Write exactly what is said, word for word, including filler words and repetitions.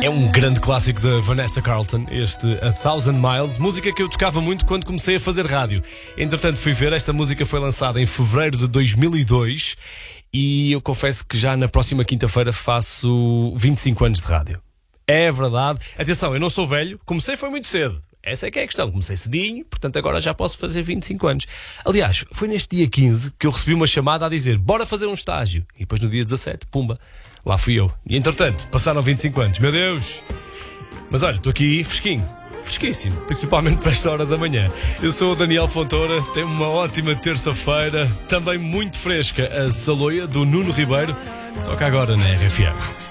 É um grande clássico da Vanessa Carlton, este A Thousand Miles, música que eu tocava muito quando comecei a fazer rádio. Entretanto fui ver, esta música foi lançada em fevereiro de dois mil e dois e eu confesso que já na próxima quinta-feira faço vinte e cinco anos de rádio. É verdade. Atenção, eu não sou velho, comecei foi muito cedo. Essa é que é a questão, comecei cedinho, portanto agora já posso fazer vinte e cinco anos. Aliás, foi neste dia quinze que eu recebi uma chamada a dizer bora fazer um estágio. E depois no dia dezassete, pumba, lá fui eu. E entretanto, passaram vinte e cinco anos, meu Deus! Mas olha, estou aqui fresquinho, fresquíssimo, principalmente para esta hora da manhã. Eu sou o Daniel Fontoura, tenho uma ótima terça-feira, também muito fresca, a Saloia do Nuno Ribeiro. Toca agora na R F M.